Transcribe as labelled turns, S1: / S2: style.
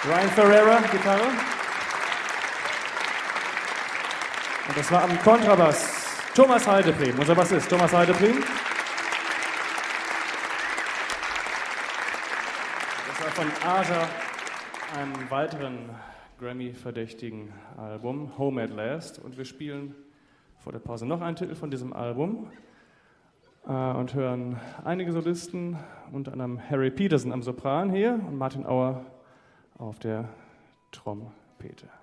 S1: Ryan Ferreira, Gitarre. Und das war am Kontrabass Thomas Heideprem, unser Bassist Thomas Heideprem. Das war von Aja, einem weiteren Grammy-verdächtigen Album, Home at Last. Und wir spielen vor der Pause noch einen Titel von diesem Album und hören einige Solisten, unter anderem Harry Peterson am Sopran hier und Martin Auer auf der Trompete.